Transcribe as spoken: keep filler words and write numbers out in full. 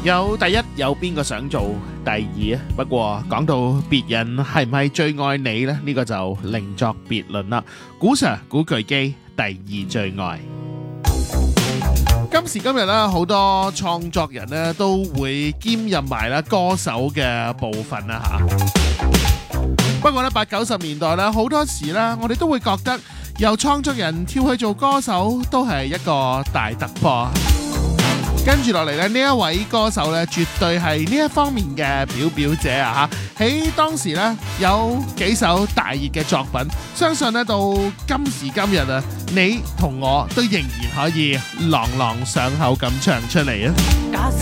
有第一，有邊個想做第二啊？不過講到別人係唔係最愛你呢？呢個就另作別論啦。古 Sir 古巨基第二最愛。今時今日咧，好多創作人咧都會兼任埋啦歌手嘅部分啦吓。不過咧，八九十年代咧，好多時咧，我哋都會覺得由創作人跳去做歌手都係一個大突破。跟住落嚟咧，呢一位歌手咧，絕對係呢一方面嘅表表者啊！嚇，喺當時咧有幾首大熱嘅作品，相信咧到今時今日啊，你同我都仍然可以朗朗上口咁唱出嚟啊！